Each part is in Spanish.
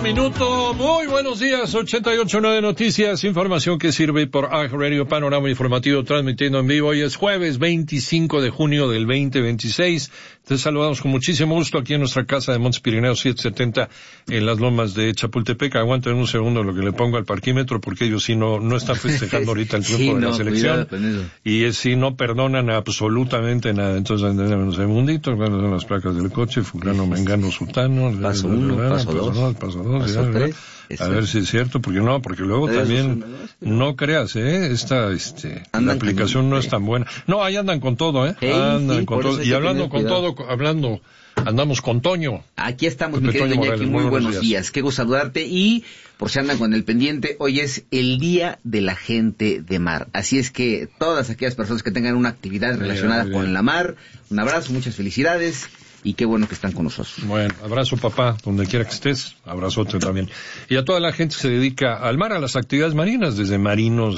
minuto. Muy buenos días, 88.9 Noticias, información que sirve por Radio Panorama Informativo, transmitiendo en vivo. Hoy es jueves 25 de junio del 2026. Te saludamos con muchísimo gusto aquí en nuestra casa de Montes Pirineos 770 en las lomas de Chapultepec. Aguanten un segundo lo que le pongo al parquímetro, porque ellos sí no están festejando ahorita el triunfo de la selección. Y sí no perdonan absolutamente nada. Entonces, un segundito, cuáles son las placas del coche, fulano, mengano, sultano. Paso 1, paso 2. Paso 3. A ver si es cierto, porque luego también, no creas, la aplicación no es tan buena. No, ahí andan con todo, andan con todo. Y hablando con todo, andamos con Toño. Aquí estamos, mi querido Iñaki, muy buenos días. Qué gusto saludarte, y por si andan con el pendiente, hoy es el Día de la Gente de Mar. Así es que todas aquellas personas que tengan una actividad relacionada con la mar, un abrazo, muchas felicidades. Y qué bueno que están con nosotros. Bueno, abrazo, papá, donde quiera que estés, abrazote también. Y a toda la gente que se dedica al mar, a las actividades marinas, desde marinos,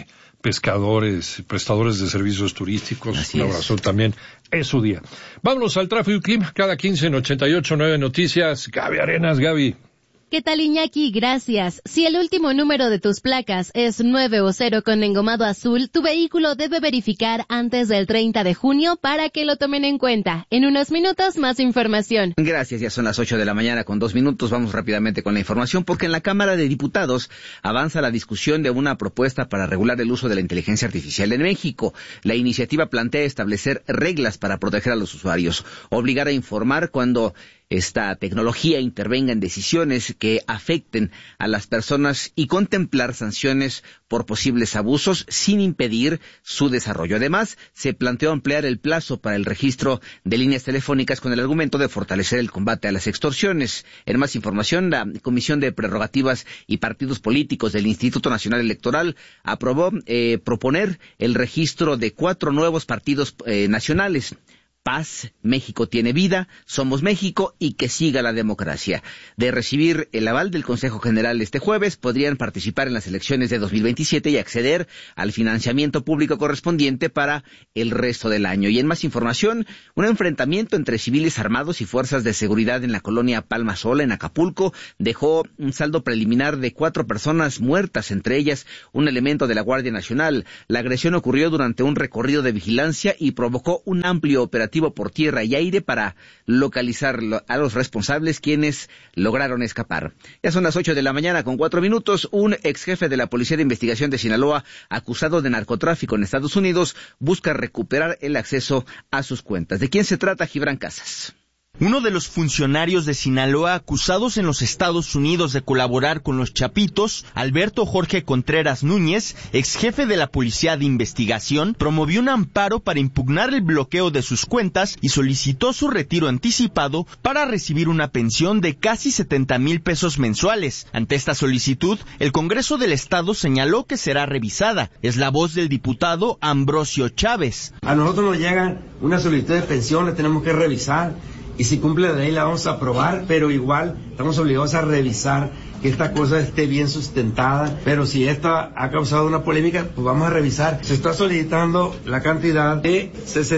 pescadores, prestadores de servicios turísticos. Así un abrazo también, es su día. Vámonos al tráfico y clima, cada 15 en 88.9 Noticias. Gaby Arenas, Gaby. ¿Qué tal, Iñaki? Gracias. Si el último número de tus placas es 9 o 0 con engomado azul, tu vehículo debe verificar antes del 30 de junio para que lo tomen en cuenta. En unos minutos, más información. Gracias, ya son las 8 de la mañana con 2 minutos. Vamos rápidamente con la información, porque en la Cámara de Diputados avanza la discusión de una propuesta para regular el uso de la inteligencia artificial en México. La iniciativa plantea establecer reglas para proteger a los usuarios, obligar a informar cuando esta tecnología intervenga en decisiones que afecten a las personas y contemplar sanciones por posibles abusos sin impedir su desarrollo. Además, se planteó ampliar el plazo para el registro de líneas telefónicas con el argumento de fortalecer el combate a las extorsiones. En más información, la Comisión de Prerrogativas y Partidos Políticos del Instituto Nacional Electoral aprobó proponer el registro de 4 nuevos partidos nacionales: Paz, México tiene vida, Somos México y Que siga la democracia. De recibir el aval del Consejo General este jueves, podrían participar en las elecciones de 2027 y acceder al financiamiento público correspondiente para el resto del año. Y en más información, un enfrentamiento entre civiles armados y fuerzas de seguridad en la colonia Palma Sola, en Acapulco, dejó un saldo preliminar de 4 personas muertas, entre ellas un elemento de la Guardia Nacional. La agresión ocurrió durante un recorrido de vigilancia y provocó un amplio operativo por tierra y aire para localizar a los responsables, quienes lograron escapar. Ya son las 8 de la mañana con 4 minutos. Un ex jefe de la Policía de Investigación de Sinaloa, acusado de narcotráfico en Estados Unidos, busca recuperar el acceso a sus cuentas. ¿De quién se trata? Gibran Casas. Uno de los funcionarios de Sinaloa acusados en los Estados Unidos de colaborar con los Chapitos, Alberto Jorge Contreras Núñez, ex jefe de la Policía de Investigación, promovió un amparo para impugnar el bloqueo de sus cuentas y solicitó su retiro anticipado para recibir una pensión de casi 70,000 pesos mensuales. Ante esta solicitud, el Congreso del Estado señaló que será revisada. Es la voz del diputado Ambrosio Chávez. A nosotros nos llega una solicitud de pensión, la tenemos que revisar. Y si cumple la ley la vamos a aprobar, pero igual estamos obligados a revisar que esta cosa esté bien sustentada. Pero si esta ha causado una polémica, pues vamos a revisar. Se está solicitando la cantidad de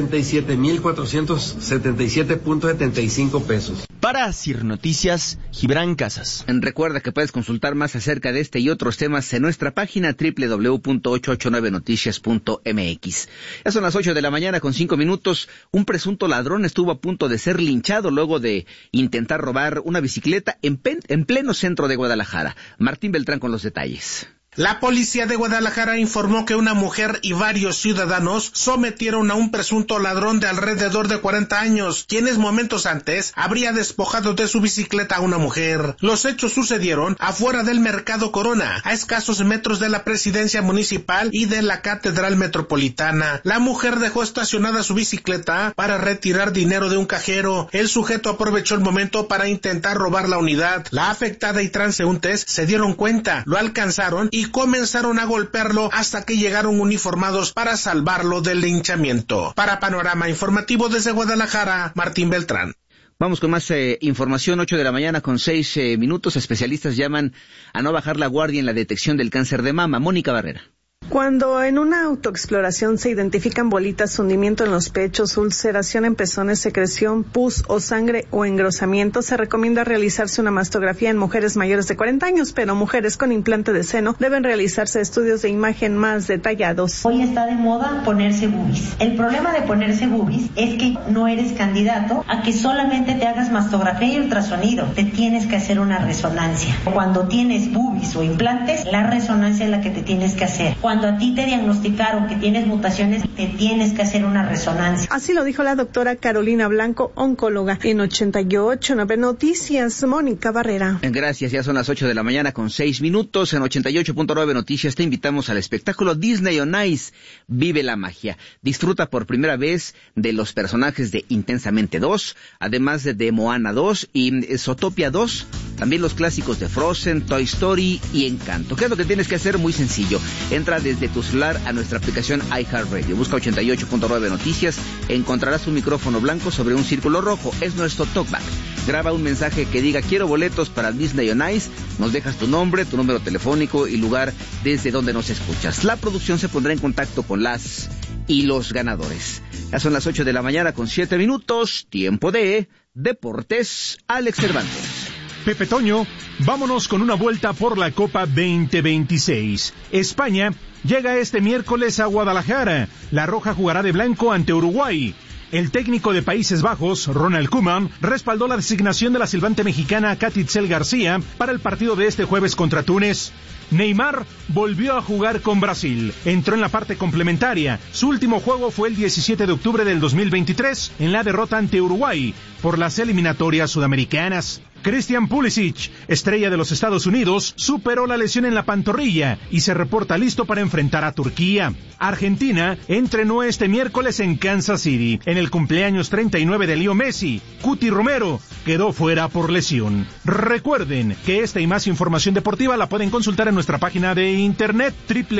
67,477.75 pesos. Para Asir Noticias, Gibran Casas. Recuerda que puedes consultar más acerca de este y otros temas en nuestra página www.889noticias.mx. Ya son las 8 de la mañana con 5 minutos. Un presunto ladrón estuvo a punto de ser linchado luego de intentar robar una bicicleta en pleno centro de Guadalajara. Martín Beltrán con los detalles. La policía de Guadalajara informó que una mujer y varios ciudadanos sometieron a un presunto ladrón de alrededor de 40 años, quienes momentos antes habría despojado de su bicicleta a una mujer. Los hechos sucedieron afuera del Mercado Corona, a escasos metros de la presidencia municipal y de la Catedral Metropolitana. La mujer dejó estacionada su bicicleta para retirar dinero de un cajero. El sujeto aprovechó el momento para intentar robar la unidad. La afectada y transeúntes se dieron cuenta, lo alcanzaron y comenzaron a golpearlo hasta que llegaron uniformados para salvarlo del linchamiento. Para Panorama Informativo desde Guadalajara, Martín Beltrán. Vamos con más información, 8 de la mañana con 6 minutos. Especialistas llaman a no bajar la guardia en la detección del cáncer de mama. Mónica Barrera. Cuando en una autoexploración se identifican bolitas, hundimiento en los pechos, ulceración en pezones, secreción, pus o sangre o engrosamiento, se recomienda realizarse una mastografía en mujeres mayores de 40 años, pero mujeres con implante de seno deben realizarse estudios de imagen más detallados. Hoy está de moda ponerse boobies. El problema de ponerse boobies es que no eres candidato a que solamente te hagas mastografía y ultrasonido. Te tienes que hacer una resonancia. Cuando tienes boobies o implantes, la resonancia es la que te tienes que hacer. Cuando a ti te diagnosticaron que tienes mutaciones, te tienes que hacer una resonancia. Así lo dijo la doctora Carolina Blanco, oncóloga. En 88.9 Noticias, Mónica Barrera. Gracias, ya son las 8 de la mañana con 6 minutos. En 88.9 Noticias te invitamos al espectáculo Disney on Ice. Vive la magia. Disfruta por primera vez de los personajes de Intensamente 2, además de Moana 2 y Zootopia 2. También los clásicos de Frozen, Toy Story y Encanto. ¿Qué es lo que tienes que hacer? Muy sencillo. Entra desde tu celular a nuestra aplicación iHeartRadio. Busca 88.9 Noticias. Encontrarás un micrófono blanco sobre un círculo rojo. Es nuestro talkback. Graba un mensaje que diga quiero boletos para Disney on Ice. Nos dejas tu nombre, tu número telefónico y lugar desde donde nos escuchas. La producción se pondrá en contacto con las y los ganadores. Ya son las 8 de la mañana con 7 minutos. Tiempo de Deportes. Alex Cervantes. Pepe Toño, vámonos con una vuelta por la Copa 2026. España llega este miércoles a Guadalajara. La Roja jugará de blanco ante Uruguay. El técnico de Países Bajos, Ronald Koeman, respaldó la designación de la silbante mexicana Katy Itzel García para el partido de este jueves contra Túnez. Neymar volvió a jugar con Brasil. Entró en la parte complementaria. Su último juego fue el 17 de octubre del 2023 en la derrota ante Uruguay por las eliminatorias sudamericanas. Christian Pulisic, estrella de los Estados Unidos, superó la lesión en la pantorrilla y se reporta listo para enfrentar a Turquía. Argentina entrenó este miércoles en Kansas City, en el cumpleaños 39 de Leo Messi. Cuti Romero quedó fuera por lesión. Recuerden que esta y más información deportiva la pueden consultar en nuestra página de internet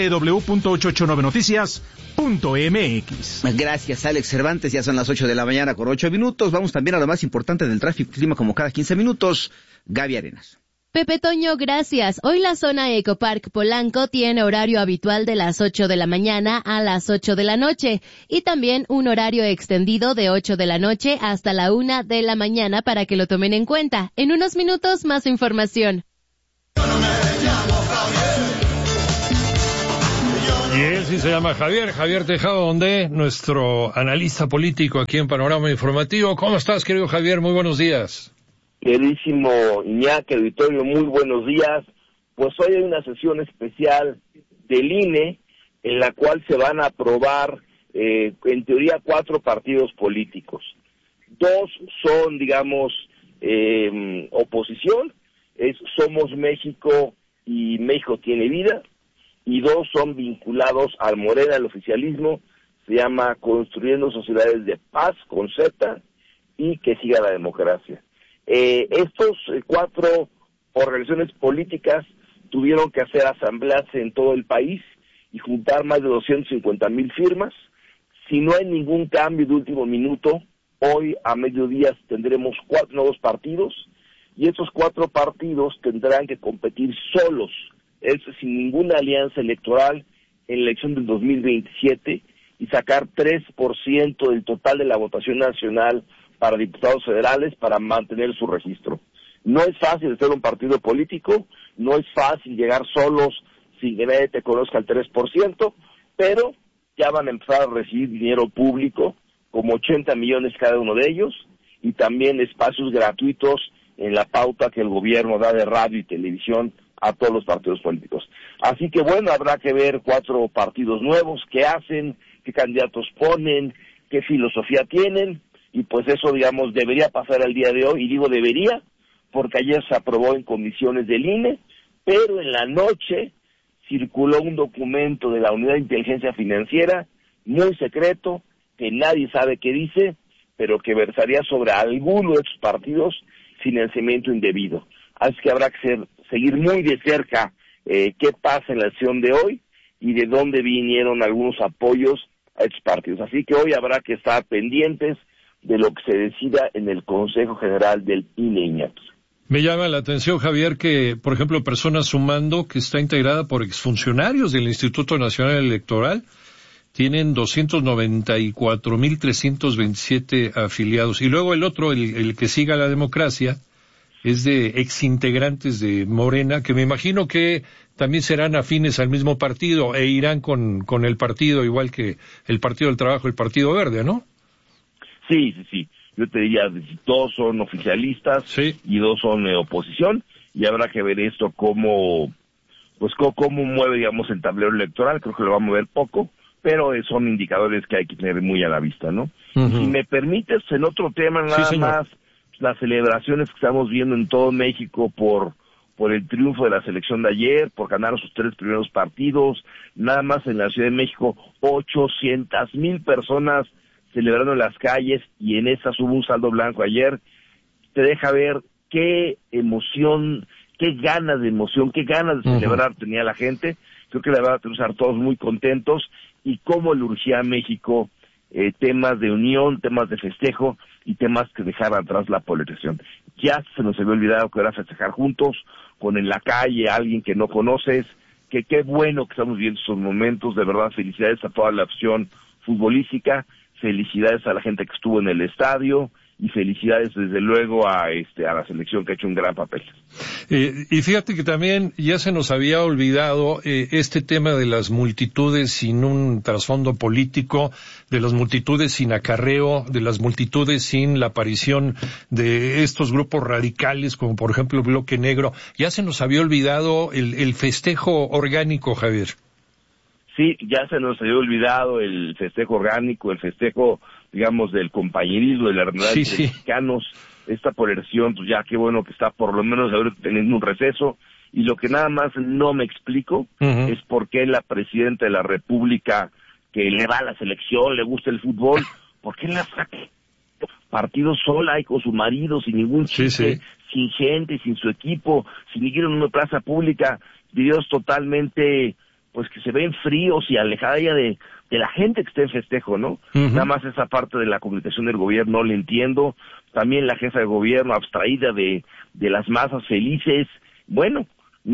www.889noticias.mx. Gracias, Alex Cervantes. Ya son las 8 de la mañana con 8 minutos. Vamos también a lo más importante del tráfico y clima como cada 15 minutos. Gaby Arenas. Pepe Toño, gracias. Hoy la zona Ecopark Polanco tiene horario habitual de las 8 de la mañana a las 8 de la noche y también un horario extendido de 8 de la noche hasta la 1 de la mañana para que lo tomen en cuenta. En unos minutos más información. Y él sí se llama Javier Tejado, donde nuestro analista político aquí en Panorama Informativo. ¿Cómo estás, querido Javier? Muy buenos días. Queridísimo Iñaki, auditorio, muy buenos días. Pues hoy hay una sesión especial del INE en la cual se van a aprobar, en teoría, 4 partidos políticos. 2 son, digamos, oposición, Somos México y México Tiene Vida, y 2 son vinculados al Morena, al oficialismo, se llama Construyendo Sociedades de Paz, con Z, y Que Siga la Democracia. Estos 4 organizaciones políticas tuvieron que hacer asambleas en todo el país y juntar más de 250,000 firmas. Si no hay ningún cambio de último minuto, hoy a mediodía tendremos 4 nuevos partidos y estos 4 partidos tendrán que competir solos, sin ninguna alianza electoral en la elección del 2027 y sacar 3% del total de la votación nacional para diputados federales para mantener su registro. No es fácil ser un partido político, no es fácil llegar solos sin que nadie te conozca el 3%, pero ya van a empezar a recibir dinero público, como 80 millones cada uno de ellos, y también espacios gratuitos en la pauta que el gobierno da de radio y televisión a todos los partidos políticos. Así que bueno, habrá que ver 4 partidos nuevos, qué hacen, qué candidatos ponen, qué filosofía tienen, y pues eso, digamos, debería pasar el día de hoy, y digo debería, porque ayer se aprobó en comisiones del INE, pero en la noche circuló un documento de la Unidad de Inteligencia Financiera, muy secreto, que nadie sabe qué dice, pero que versaría sobre alguno de estos partidos financiamiento indebido. Así que habrá que seguir muy de cerca qué pasa en la sesión de hoy y de dónde vinieron algunos apoyos a estos partidos. Así que hoy habrá que estar pendientes de lo que se decida en el Consejo General del INE, Iñaki. Me llama la atención, Javier, que, por ejemplo, Personas Sumando, que está integrada por exfuncionarios del Instituto Nacional Electoral, tienen 294,327 afiliados. Y luego el otro, el que siga la democracia, es de exintegrantes de Morena, que me imagino que también serán afines al mismo partido e irán con el partido, igual que el Partido del Trabajo, el Partido Verde, ¿no? Sí. Yo te diría, dos son oficialistas y dos son oposición, y habrá que ver esto cómo mueve, digamos, el tablero electoral. Creo que lo va a mover poco, pero son indicadores que hay que tener muy a la vista, ¿no? Uh-huh. Si me permites, en otro tema nada más, las celebraciones que estamos viendo en todo México por el triunfo de la selección de ayer, por ganar sus 3 primeros partidos, nada más en la Ciudad de México, 800,000 personas celebrando en las calles, y en esas hubo un saldo blanco ayer. Te deja ver qué emoción, qué ganas de emoción, qué ganas de celebrar tenía la gente. Creo que la verdad tenemos que estar todos muy contentos, y cómo le urgía a México temas de unión, temas de festejo y temas que dejaran atrás la polarización. Ya se nos había olvidado que era festejar juntos, con en la calle a alguien que no conoces, que qué bueno que estamos viendo estos momentos. De verdad, felicidades a toda la opción futbolística, felicidades a la gente que estuvo en el estadio, y felicidades desde luego a la selección, que ha hecho un gran papel. Y fíjate que también ya se nos había olvidado este tema de las multitudes sin un trasfondo político, de las multitudes sin acarreo, de las multitudes sin la aparición de estos grupos radicales, como por ejemplo el Bloque Negro. Ya se nos había olvidado el festejo orgánico, Javier. Sí, ya se nos había olvidado el festejo orgánico, el festejo, digamos, del compañerismo, de la hermandad de mexicanos. Esta polarización, pues ya qué bueno que está por lo menos ahora teniendo un receso. Y lo que nada más no me explico es por qué la presidenta de la República, que le va a la selección, le gusta el fútbol, ¿por qué la saca partido sola y con su marido, sin ningún chiste, sin gente, sin su equipo, sin ir en una plaza pública, videos totalmente, pues que se ven fríos y alejada ya de la gente que está en festejo, ¿no? Nada más esa parte de la comunicación del gobierno no le entiendo. También la jefa de gobierno abstraída de las masas felices. Bueno,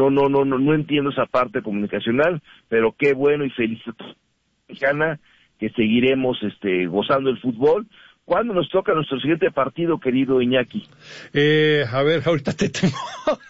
no entiendo esa parte comunicacional, pero qué bueno y feliz mexicana que seguiremos gozando el fútbol. ¿Cuándo nos toca nuestro siguiente partido, querido Iñaki? A ver, ahorita te tengo.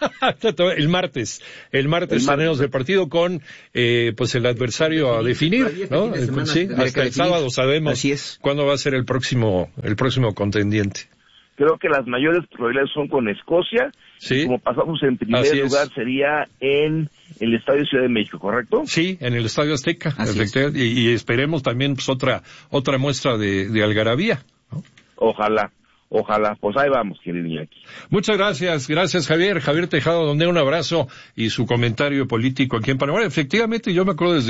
El martes tenemos el partido con pues el adversario a definir, ¿no? Sí, hasta el sábado sabemos cuándo va a ser el próximo contendiente. Creo que las mayores probabilidades son con Escocia. Sí. Como pasamos en primer lugar, sería en el Estadio Ciudad de México, ¿correcto? Sí, en el Estadio Azteca, efectivamente. Y esperemos también pues otra muestra de algarabía, ¿no? Ojalá, pues ahí vamos, querido Iñaki. Muchas gracias Javier Tejado, donde un abrazo y su comentario político aquí en Panamá. Efectivamente, yo me acuerdo desde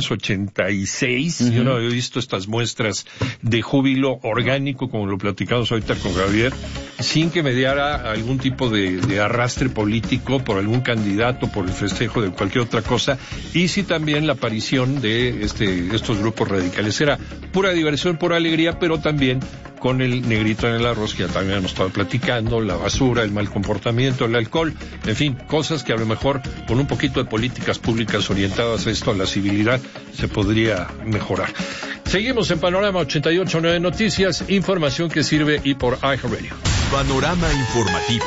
1986, yo no había visto estas muestras de júbilo orgánico, como lo platicamos ahorita con Javier, sin que mediara algún tipo de arrastre político por algún candidato, por el festejo de cualquier otra cosa, y sí también la aparición de estos grupos radicales. Era pura diversión, pura alegría, pero también con el negrito en el arroz, que ya también hemos estado platicando, la basura, el mal comportamiento, el alcohol, en fin, cosas que a lo mejor con un poquito de políticas públicas orientadas a esto, a la civilidad, se podría mejorar. Seguimos en Panorama 88.9 Noticias, información que sirve y por iHeartRadio. Panorama informativo.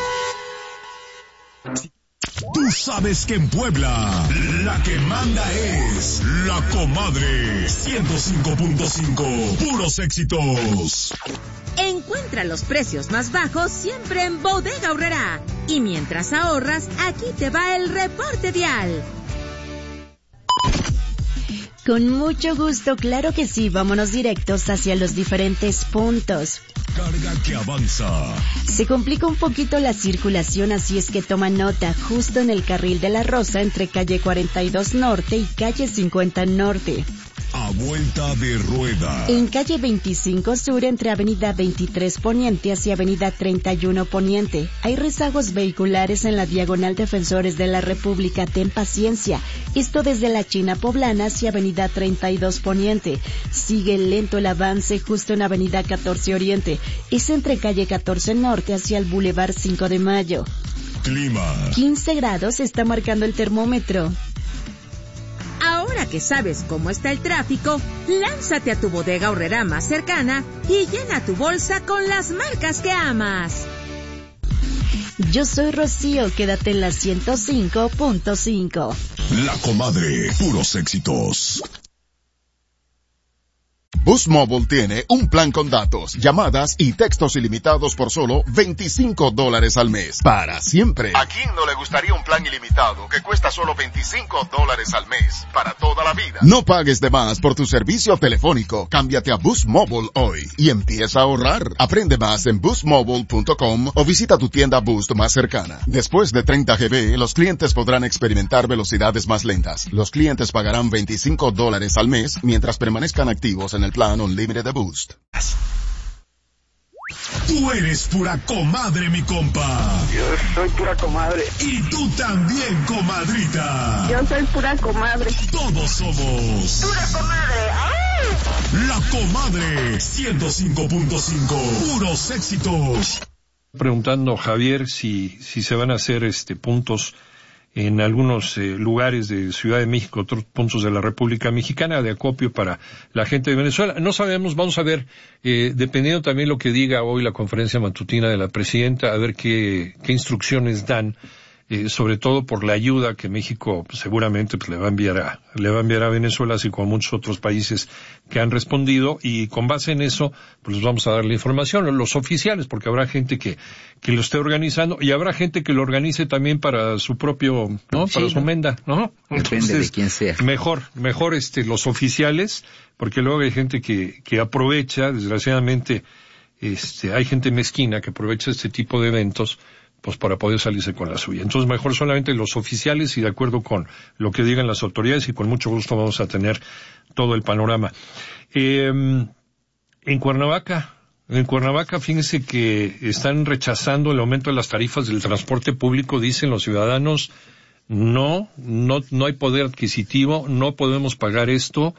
Tú sabes que en Puebla la que manda es La Comadre 105.5, puros éxitos. Encuentra los precios más bajos siempre en Bodega Aurrerá. Y mientras ahorras, aquí te va el reporte vial. Con mucho gusto, claro que sí, vámonos directos hacia los diferentes puntos. Carga que avanza. Se complica un poquito la circulación, así es que toma nota, justo en el carril de la Rosa, entre calle 42 Norte y calle 50 Norte. A vuelta de rueda. En calle 25 Sur, entre avenida 23 Poniente hacia avenida 31 Poniente. Hay rezagos vehiculares en la diagonal Defensores de la República. Ten paciencia. Esto desde la China Poblana hacia avenida 32 Poniente. Sigue lento el avance justo en avenida 14 Oriente. Es entre calle 14 Norte hacia el Boulevard 5 de Mayo. clima. 15 grados está marcando el termómetro. Ahora que sabes cómo está el tráfico, lánzate a tu Bodega Aurrerá más cercana y llena tu bolsa con las marcas que amas. Yo soy Rocío, quédate en la 105.5. La Comadre, puros éxitos. Boost Mobile tiene un plan con datos, llamadas y textos ilimitados por solo $25 al mes. Para siempre. ¿A quién no le gustaría un plan ilimitado que cuesta solo $25 al mes? Para toda la vida. No pagues de más por tu servicio telefónico. Cámbiate a Boost Mobile hoy y empieza a ahorrar. Aprende más en boostmobile.com o visita tu tienda Boost más cercana. Después de 30 GB, los clientes podrán experimentar velocidades más lentas. Los clientes pagarán $25 al mes mientras permanezcan activos en el plan Unlimited de Boost. Tú eres pura comadre, mi compa. Yo soy pura comadre. Y tú también, comadrita. Yo soy pura comadre. Todos somos pura comadre. ¡Ay! La Comadre 105.5. Puros éxitos. Preguntando Javier si se van a hacer puntos en algunos lugares de Ciudad de México, otros puntos de la República Mexicana de acopio para la gente de Venezuela. No sabemos, vamos a ver, dependiendo también lo que diga hoy la conferencia matutina de la presidenta, a ver qué instrucciones dan, sobre todo por la ayuda que México seguramente le va a enviar a Venezuela, así como a muchos otros países que han respondido, y con base en eso, pues les vamos a dar la información, los oficiales, porque habrá gente que lo esté organizando, y habrá gente que lo organice también para su propio, ¿no? Sí, para su menda, ¿no? Depende Entonces, de quién sea. Mejor los oficiales, porque luego hay gente que aprovecha, desgraciadamente, hay gente mezquina que aprovecha este tipo de eventos, pues para poder salirse con la suya. Entonces mejor solamente los oficiales y de acuerdo con lo que digan las autoridades, y con mucho gusto vamos a tener todo el panorama. En Cuernavaca, fíjense que están rechazando el aumento de las tarifas del transporte público, dicen los ciudadanos, no hay poder adquisitivo, no podemos pagar esto,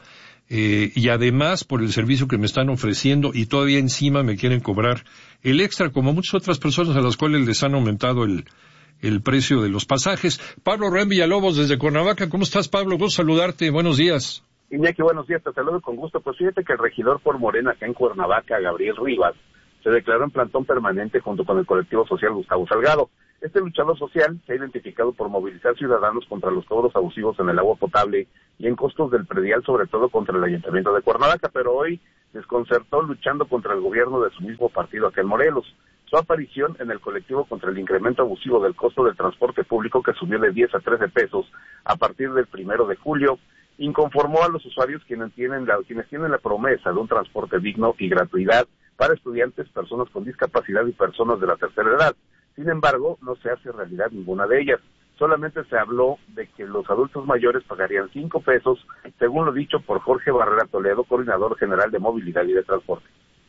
y además por el servicio que me están ofreciendo y todavía encima me quieren cobrar el extra, como muchas otras personas a las cuales les han aumentado el precio de los pasajes. Pablo Rubén Villalobos desde Cuernavaca. ¿Cómo estás, Pablo? Gusto saludarte. Buenos días. Iñaki, buenos días. Te saludo con gusto. Pues fíjate que el regidor por Morena acá en Cuernavaca, Gabriel Rivas, se declaró en plantón permanente junto con el colectivo social Gustavo Salgado. Este luchador social se ha identificado por movilizar ciudadanos contra los cobros abusivos en el agua potable y en costos del predial, sobre todo contra el Ayuntamiento de Cuernavaca, pero hoy desconcertó luchando contra el gobierno de su mismo partido acá en Morelos. Su aparición en el colectivo contra el incremento abusivo del costo del transporte público, que subió de 10 a 13 pesos a partir del 1 de julio, inconformó a los usuarios quienes tienen la promesa de un transporte digno y gratuidad para estudiantes, personas con discapacidad y personas de la tercera edad. Sin embargo, no se hace realidad ninguna de ellas. Solamente se habló de que los adultos mayores pagarían 5 pesos, según lo dicho por Jorge Barrera Toledo, coordinador general de movilidad y de transporte.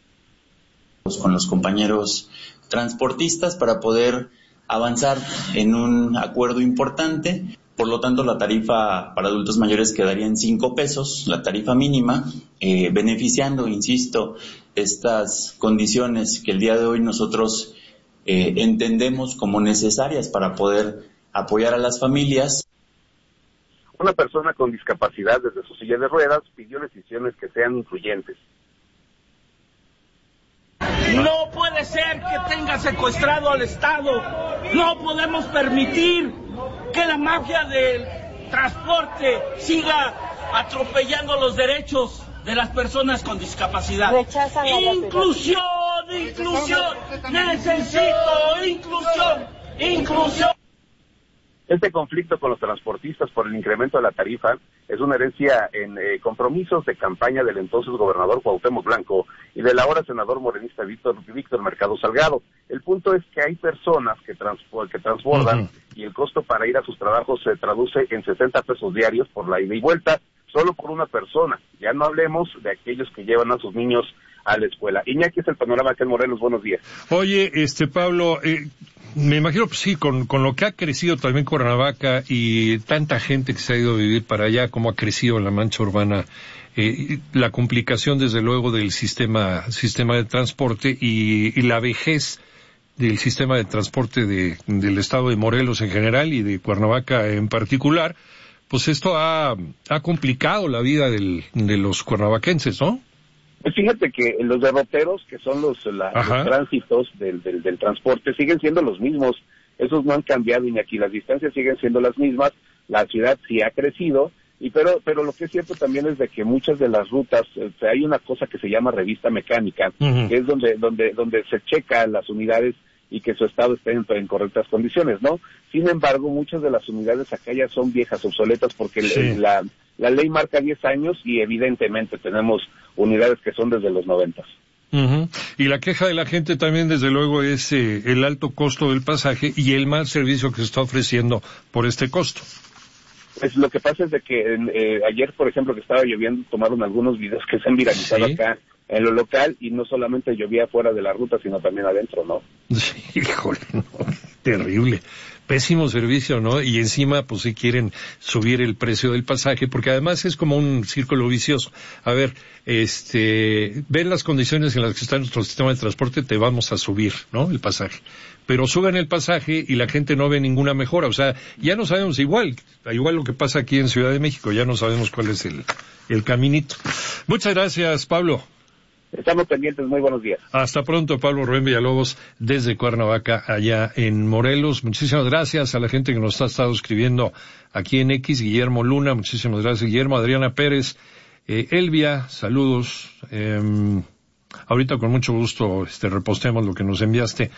Con los compañeros transportistas para poder avanzar en un acuerdo importante. Por lo tanto, la tarifa para adultos mayores quedaría en 5 pesos, la tarifa mínima, beneficiando, insisto, estas condiciones que el día de hoy nosotros entendemos como necesarias para poder apoyar a las familias. Una persona con discapacidad desde su silla de ruedas pidió decisiones que sean incluyentes. No puede ser que tenga secuestrado al Estado. No podemos permitir que la mafia del transporte siga atropellando los derechos de las personas con discapacidad. Inclusión, necesito inclusión. Este conflicto con los transportistas por el incremento de la tarifa es una herencia en compromisos de campaña del entonces gobernador Cuauhtémoc Blanco y del ahora senador morenista Víctor Mercado Salgado. El punto es que hay personas que transbordan y el costo para ir a sus trabajos se traduce en 60 pesos diarios por la ida y vuelta, solo por una persona. Ya no hablemos de aquellos que llevan a sus niños a la escuela. Iñaki, es el panorama acá en Morelos. Buenos días. Oye, Pablo, me imagino, pues sí, con lo que ha crecido también Cuernavaca y tanta gente que se ha ido a vivir para allá, como ha crecido la mancha urbana, la complicación desde luego del sistema de transporte y la vejez del sistema de transporte del estado de Morelos en general y de Cuernavaca en particular, pues esto ha complicado la vida de los cuernavaquenses, ¿no? Pues fíjate que los derroteros, que son los tránsitos del transporte, siguen siendo los mismos. Esos no han cambiado, Iñaki. Las distancias siguen siendo las mismas. La ciudad sí ha crecido. Pero lo que es cierto también es de que muchas de las rutas, hay una cosa que se llama revista mecánica, que es donde se checan las unidades y que su estado esté en correctas condiciones, ¿no? Sin embargo, muchas de las unidades acá ya son viejas, obsoletas, porque la ley marca 10 años y evidentemente tenemos unidades que son desde los 90. Y la queja de la gente también, desde luego, es el alto costo del pasaje y el mal servicio que se está ofreciendo por este costo. Pues lo que pasa es de que ayer, por ejemplo, que estaba lloviendo, tomaron algunos videos que se han viralizado acá en lo local, y no solamente llovía fuera de la ruta, sino también adentro, ¿no? Sí, híjole, no, terrible. Pésimo servicio, ¿no? Y encima, pues sí quieren subir el precio del pasaje, porque además es como un círculo vicioso. A ver, ven las condiciones en las que está nuestro sistema de transporte, te vamos a subir, ¿no? El pasaje. Pero suben el pasaje y la gente no ve ninguna mejora. O sea, ya no sabemos igual lo que pasa aquí en Ciudad de México, ya no sabemos cuál es el caminito. Muchas gracias, Pablo. Estamos pendientes, muy buenos días. Hasta pronto, Pablo Rubén Villalobos, desde Cuernavaca, allá en Morelos. Muchísimas gracias a la gente que nos ha estado escribiendo aquí en X. Guillermo Luna, muchísimas gracias, Guillermo. Adriana Pérez, Elvia, saludos. Ahorita con mucho gusto reposteamos lo que nos enviaste.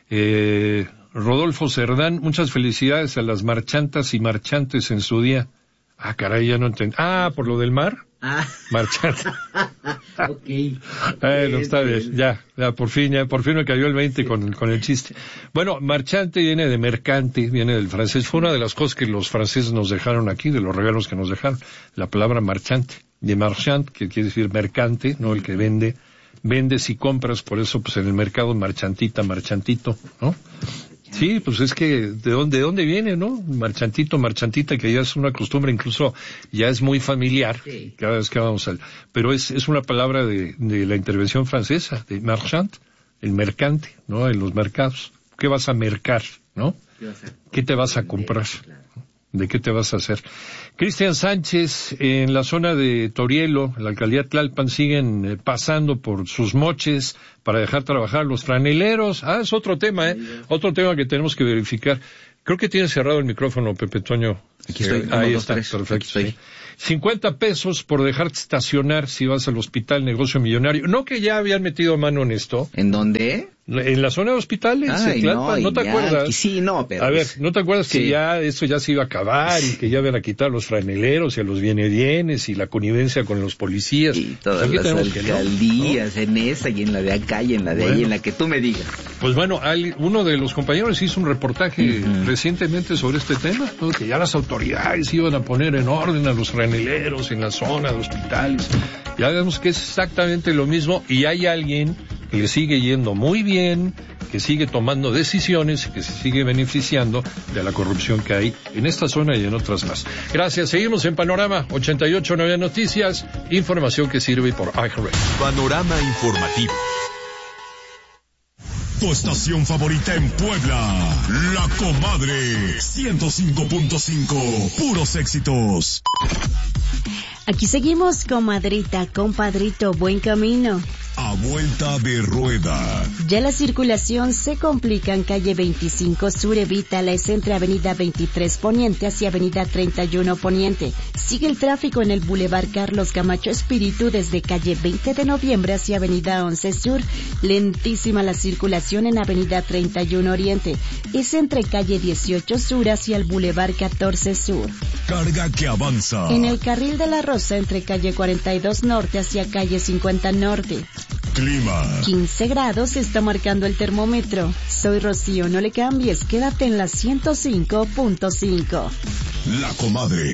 Rodolfo Cerdán, muchas felicidades a las marchantas y marchantes en su día. Ah, caray, ya no entendí. Ah, ¿por lo del mar? Marchanta. Ok. Bueno, está bien, ya, por fin me cayó el 20 con el chiste. Bueno, marchante viene de mercante, viene del francés. Fue una de las cosas que los franceses nos dejaron aquí, de los regalos que nos dejaron. La palabra marchante, de marchand, que quiere decir mercante, no el que vende. Vendes y compras, por eso pues en el mercado marchantita, marchantito, ¿no? Sí, pues es que ¿de dónde viene, no? Marchantita, que ya es una costumbre, incluso ya es muy familiar, cada vez que vamos pero es una palabra de la intervención francesa, de marchand, el mercante, ¿no? En los mercados. ¿Qué vas a mercar, no? ¿Qué te vas a comprar? ¿De qué te vas a hacer? Cristian Sánchez, en la zona de Torielo, en la alcaldía Tlalpan, siguen pasando por sus moches para dejar trabajar los franeleros. Ah, es otro tema, Otro tema que tenemos que verificar. Creo que tiene cerrado el micrófono, Pepe Toño. Aquí estoy. Ahí está, perfecto. Sí. 50 pesos por dejarte estacionar si vas al hospital, negocio millonario. ¿No que ya habían metido mano en esto? ¿En dónde? En la zona de hospitales, en Tlalpan, ¿no te acuerdas? Sí, no, pero... A ver, ¿no te acuerdas que ya esto ya se iba a acabar y que ya iban a quitar los franeleros y a los bienes y la connivencia con los policías? Y todas las alcaldías, en esa y en la de acá y en la de ahí, en la que tú me digas. Pues bueno, uno de los compañeros hizo un reportaje recientemente sobre este tema, ¿no? Que ya las autoridades iban a poner en orden a los franeleros en la zona de hospitales. Ya vemos que es exactamente lo mismo y hay alguien que le sigue yendo muy bien, que sigue tomando decisiones y que se sigue beneficiando de la corrupción que hay en esta zona y en otras más. Gracias. Seguimos en Panorama 88.9 Noticias, información que sirve por iHeartRadio. Panorama informativo. Tu estación favorita en Puebla, La Comadre 105.5, puros éxitos. Aquí seguimos, comadrita, compadrito, buen camino. A vuelta de rueda. Ya la circulación se complica en calle 25 Sur, evítala, entre avenida 23 Poniente hacia avenida 31 Poniente. Sigue el tráfico en el Boulevard Carlos Camacho Espíritu desde calle 20 de Noviembre hacia avenida 11 Sur. Lentísima la circulación en avenida 31 Oriente. Es entre calle 18 Sur hacia el Boulevard 14 Sur. Carga que avanza. En el carril de la Rosa entre calle 42 Norte hacia calle 50 Norte. Clima. 15 grados está marcando el termómetro. Soy Rocío, no le cambies, quédate en la 105.5. La Comadre.